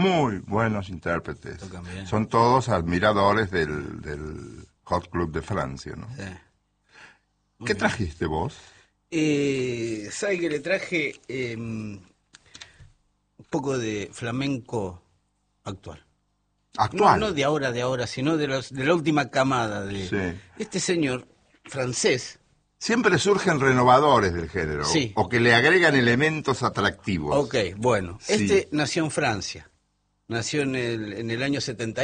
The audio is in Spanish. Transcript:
muy buenos intérpretes. Tocan bien. Son todos admiradores del Hot Club de Francia, ¿no? Sí. ¿Qué trajiste vos? ¿Sabe que le traje un poco de flamenco actual? Actual. No de ahora, sino de la última camada de Sí. este señor francés. Siempre surgen renovadores del género, Sí. o que le agregan elementos atractivos. Ok, bueno, Sí. este nació en Francia, nació en el año 70.